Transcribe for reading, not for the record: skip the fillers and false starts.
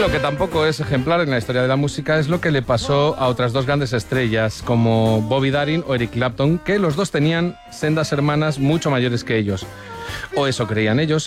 lo que tampoco es ejemplar en la historia de la música es lo que le pasó a otras dos grandes estrellas, como Bobby Darin o Eric Clapton, que los dos tenían sendas hermanas mucho mayores que ellos. O eso creían ellos,